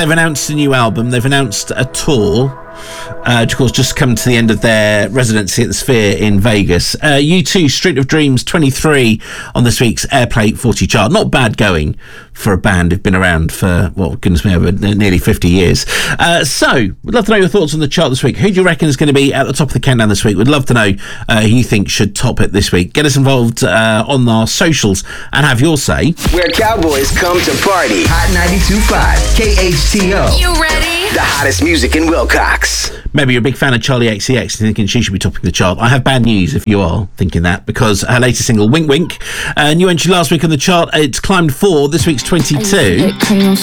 they've announced a new album. They've announced a tour. Of course, just come to the end of their residency at the Sphere in Vegas. U2, Street of Dreams, 23 on this week's Airplay 40 chart. Not bad going for a band who've been around for, well, goodness me, over nearly 50 years. So, we'd love to know your thoughts on the chart this week. Who do you reckon is going to be at the top of the countdown this week? We'd love to know who you think should top it this week. Get us involved on our socials and have your say. Where Cowboys come to party. Hot 92.5 KHTO. You ready? The hottest music in Wilcox. Maybe you're a big fan of Charlie XCX and thinking she should be topping the chart. I have bad news if you are thinking that, because her latest single, Wink Wink, new entry last week on the chart, it's climbed 4, this week's 22.